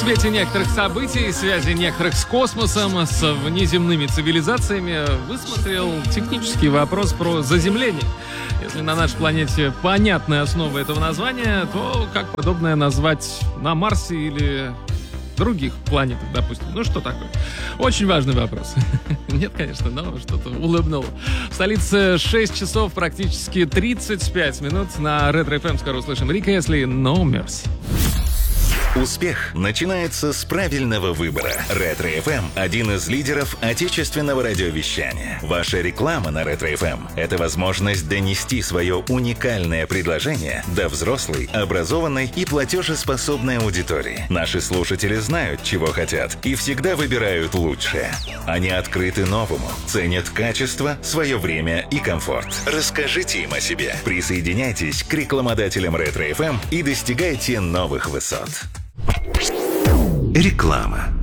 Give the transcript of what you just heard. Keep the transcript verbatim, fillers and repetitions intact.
свете некоторых событий, связи некоторых с космосом, с внеземными цивилизациями, высмотрел технический вопрос про заземление. Если на нашей планете понятная основа этого названия, то как подобное назвать на Марсе или других планетах, допустим? Ну, что такое? Очень важный вопрос. Нет, конечно, но что-то улыбнуло. В столице шесть часов практически тридцать пять минут. На Ретро эф эм скоро услышим Рика Эсли «No Mercy». Успех начинается с правильного выбора. Ретро эф эм – один из лидеров отечественного радиовещания. Ваша реклама на Ретро эф эм – это возможность донести свое уникальное предложение до взрослой, образованной и платежеспособной аудитории. Наши слушатели знают, чего хотят, и всегда выбирают лучшее. Они открыты новому, ценят качество, свое время и комфорт. Расскажите им о себе. Присоединяйтесь к рекламодателям Ретро эф эм и достигайте новых высот. Реклама.